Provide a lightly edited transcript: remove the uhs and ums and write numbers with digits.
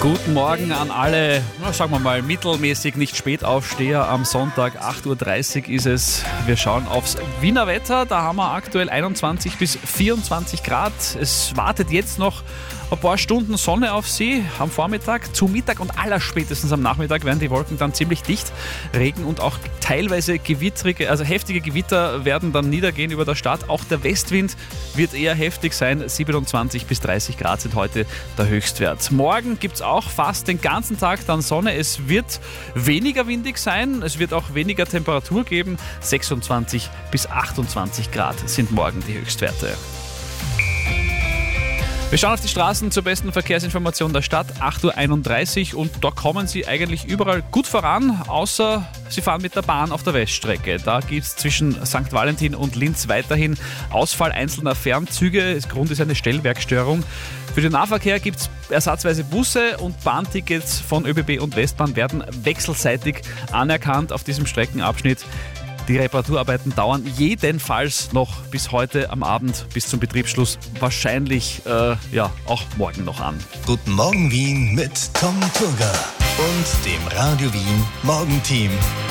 Guten Morgen an alle, sagen wir mal, mittelmäßig nicht Spätaufsteher. Am Sonntag 8.30 Uhr ist es. Wir schauen aufs Wiener Wetter. Da haben wir aktuell 21 bis 24 Grad. Es wartet jetzt noch ein paar Stunden Sonne auf Sie am Vormittag. Zu Mittag und allerspätestens am Nachmittag werden die Wolken dann ziemlich dicht. Regen und auch teilweise gewittrige, also heftige Gewitter werden dann niedergehen über der Stadt. Auch der Westwind wird eher heftig sein. 27 bis 30 Grad sind heute der Höchstwert. Morgen gibt es auch fast den ganzen Tag dann Sonne. Es wird weniger windig sein. Es wird auch weniger Temperatur geben. 26 bis 28 Grad sind morgen die Höchstwerte. Wir schauen auf die Straßen zur besten Verkehrsinformation der Stadt, 8.31 Uhr, und da kommen Sie eigentlich überall gut voran, außer Sie fahren mit der Bahn auf der Weststrecke. Da gibt es zwischen St. Valentin und Linz weiterhin Ausfall einzelner Fernzüge. Das Grund ist eine Stellwerkstörung. Für den Nahverkehr gibt es ersatzweise Busse und Bahntickets von ÖBB und Westbahn werden wechselseitig anerkannt auf diesem Streckenabschnitt. Die Reparaturarbeiten dauern jedenfalls noch bis heute am Abend, bis zum Betriebsschluss, wahrscheinlich auch morgen noch an. Guten Morgen Wien mit Tom Turger und dem Radio Wien Morgenteam.